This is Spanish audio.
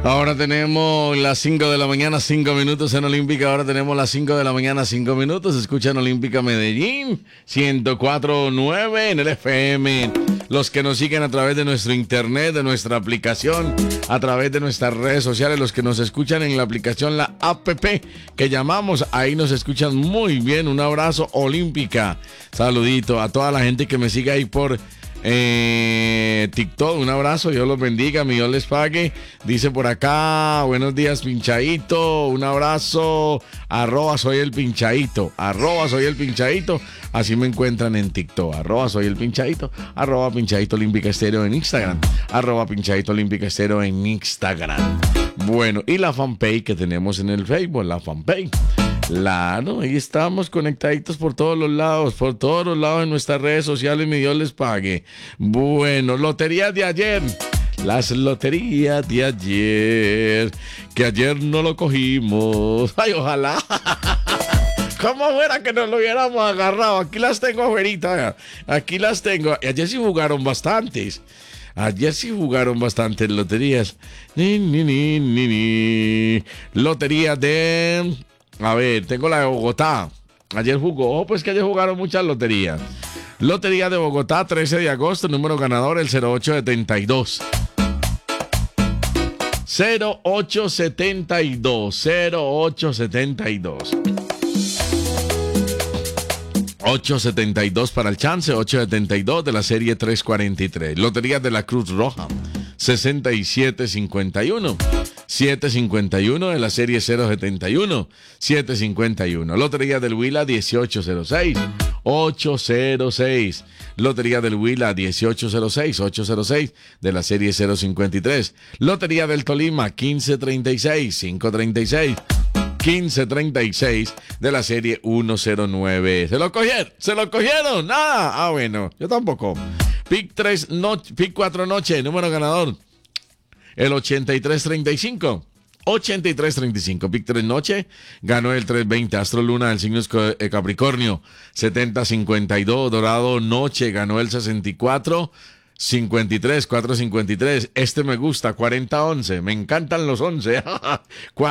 Ahora tenemos las 5 de la mañana, 5 minutos en Olímpica. Ahora tenemos las 5 de la mañana, 5 minutos. Escuchan Olímpica Medellín, 104.9 en el FM. Los que nos siguen a través de nuestro internet, de nuestra aplicación, a través de nuestras redes sociales, los que nos escuchan en la aplicación, la APP que llamamos, ahí nos escuchan muy bien. Un abrazo, Olímpica. Saludito a toda la gente que me sigue ahí por TikTok. Un abrazo, Dios los bendiga, mi Dios les pague. Dice por acá, buenos días, Pinchadito. Un abrazo, @soy el Pinchadito, @soy el Pinchadito. Así me encuentran en TikTok, @soy el Pinchadito, @Pinchadito Olímpica Estéreo en Instagram, @Pinchadito Olímpica Estéreo en Instagram. Bueno, y la fanpage que tenemos en el Facebook, la fanpage. Claro, ahí estamos conectaditos por todos los lados en nuestras redes sociales, mi Dios les pague. Bueno, loterías de ayer. Las loterías de ayer, que ayer no lo cogimos. Ay, ojalá. ¿Cómo fuera que nos lo hubiéramos agarrado? Aquí las tengo afuera. Aquí las tengo. Ayer sí jugaron bastantes. Loterías. Lotería de... A ver, tengo la de Bogotá. Ayer jugó, pues que ayer jugaron muchas loterías. Lotería de Bogotá, 13 de agosto, número ganador, el 0872. 0872. 872 para el chance, 872 de la serie 343. Lotería de la Cruz Roja, 6751. 751 de la serie 071. 751. Lotería del Huila, 1806. 806. Lotería del Huila, 1806. 806 de la serie 053. Lotería del Tolima, 1536. 536. 1536 de la serie 109. ¿Se lo cogieron? Nada. Ah, bueno, yo tampoco. Pick 4 noche, número ganador, el 8335. 8335. Pick 3 noche, ganó el 320. Astro Luna del signo Capricornio, 7052. Dorado noche, ganó el 6453. 453. Este me gusta, 4011. Me encantan los 11.